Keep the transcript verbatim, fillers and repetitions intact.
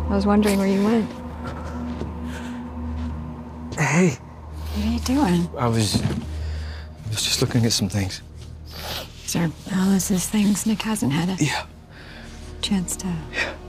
I was wondering where you went. Hey. What are you doing? I was... I was just looking at some things. These are Alice's things. Nick hasn't had a Yeah. chance to Yeah.